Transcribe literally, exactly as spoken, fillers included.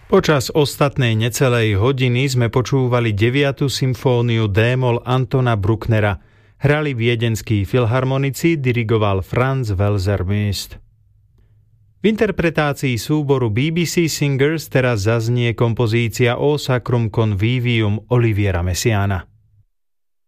Počas ostatnej necelej hodiny sme počúvali deviatu symfóniu D-moll Antona Brucknera. Hrali viedenskí filharmonici, dirigoval Franz Welser Myst. V interpretácii súboru bé bé cé Singers teraz zaznie kompozícia O Sacrum Convivium Oliviera Messiaena.